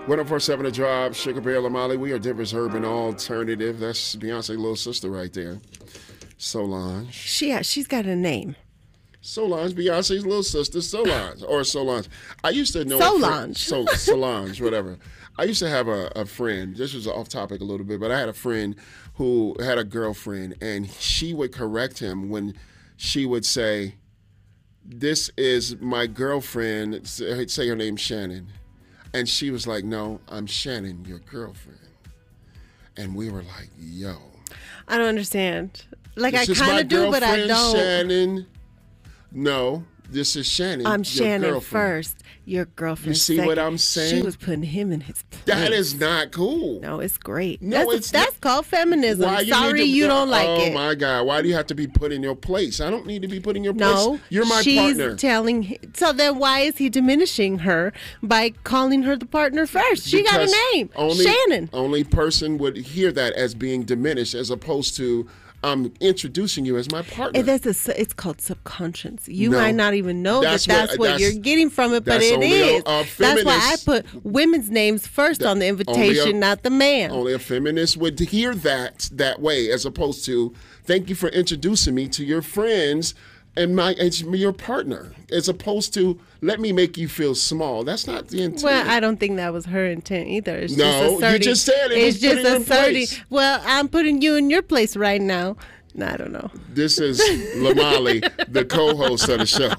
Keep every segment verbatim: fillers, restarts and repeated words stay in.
one oh four seven The Drive, Sugar Bear Lamali. We are Denver's urban alternative. That's Beyonce's little sister right there, Solange. She yeah, she's got a name. Solange, Beyonce's little sister, Solange, or Solange. I used to know Solange. A friend, so, Solange, whatever. I used to have a, a friend. This was off topic a little bit, but I had a friend who had a girlfriend, and she would correct him when she would say, "This is my girlfriend." Say her name's Shannon, and she was like, "No, I'm Shannon, your girlfriend." And we were like, "Yo, I don't understand. Like this I kind of do, but I don't." Shannon. No, this is Shannon. I'm your Shannon girlfriend. first. Your girlfriend. You see second. what I'm saying? She was putting him in his place. That is not cool. No, it's great. No, that's it's that's not. called feminism. Why you Sorry, need to- you don't like oh, it. Oh my God! Why do you have to be put in your place? I don't need to be put in your No, place. You're my she's partner. telling. hi- So then, why is he diminishing her by calling her the partner first? She got Because a name, only, Shannon. Only person would hear that as being diminished, as opposed to I'm introducing you as my partner. And that's a, su- it's called subconscious. You No. might not even know That's that that's what- what, that's- you're getting from it, but that's it only is. a- a That's why I feminist- put women's names first on the invitation, a- not the man. Only a feminist would hear that that way, as opposed to thank you for introducing me to your friends and my and your partner, as opposed to let me make you feel small. That's not the intent. Well, I don't think that was her intent either. It's No, just you asserting. just said it was It's just putting her in asserting. place. Well, I'm putting you in your place right now. No, I don't know. This is Lamali, the co-host of the show.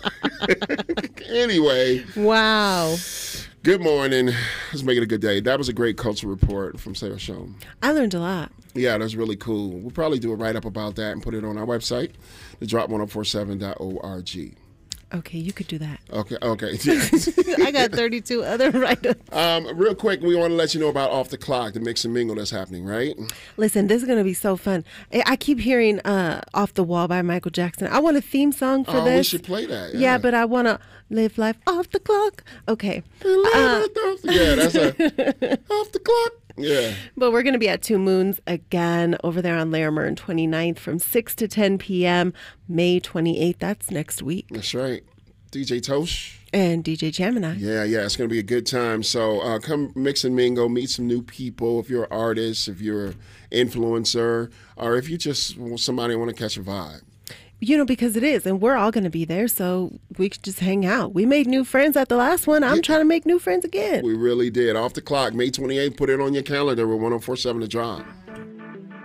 Anyway, Wow. good morning. Let's make it a good day. That was a great culture report from Sarah Show. I learned a lot. Yeah, that's really cool. We'll probably do a write-up about that and put it on our website, the drop one oh four seven dot org. Okay, you could do that. Okay, okay. I got thirty-two other write-ups. um, real quick, we want to let you know about Off the Clock, the mix and mingle that's happening, right? Listen, this is going to be so fun. I I keep hearing uh, Off the Wall by Michael Jackson. I want a theme song for Oh, this. we should play that. Yeah, Yeah, but I want to live life off the clock. Okay. Uh, yeah, that's a Off the Clock. Yeah. But we're going to be at Two Moons again over there on Larimer and twenty-ninth from six to ten p.m. May twenty-eighth. That's next week. That's right. D J Tosh. And D J Gemini. Yeah, yeah, it's going to be a good time. So uh, come mix and mingle, meet some new people. If you're an artist, if you're an influencer, or if you just want somebody want to catch a vibe. You know, because it is, and we're all going to be there, so we could just hang out. We made new friends at the last one. I'm Yeah. trying to make new friends again. We really did. Off the Clock, May twenty-eighth. Put it on your calendar with one oh four seven The Drive.